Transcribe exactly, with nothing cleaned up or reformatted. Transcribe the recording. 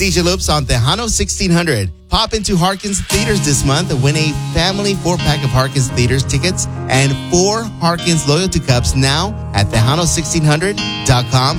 D J Loops on Tejano sixteen hundred. Pop into Harkins Theaters this month and win a family four-pack of Harkins Theaters tickets and four Harkins Loyalty Cups now at Tejano sixteen hundred dot com